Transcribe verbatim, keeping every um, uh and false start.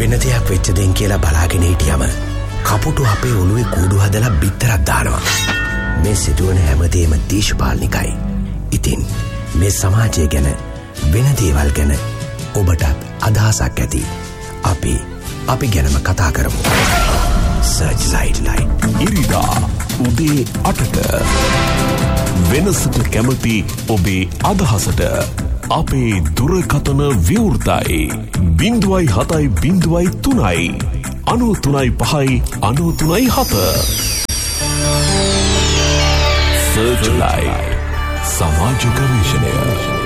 වෙන දෙයක් වෙච්ච දෙන් කියලා බලාගෙන හිටියම කපුටු අපේ ඔළුවේ කූඩු හදලා බිත්තරක් දානවා. මේ සිදුවන හැමදේම දේශපාලනිකයි. ඉතින් මේ සමාජය ගැන වෙන දේවල් ගැන ඔබටත් අදහසක් ඇති. අපි අපි ගැනම කතා කරමු. Search light. ඉරිදා උදේ අටට වෙනසට කැමති ඔබේ අදහසට අපේ දුරකථන විවෘතයි. බිංදුවයි හතයි බිංදුවයි තුනයි අනු තුනයි පහයි අනු තුනයි හත. සර්ච් ලයිට් සමාජ ගවේෂණය.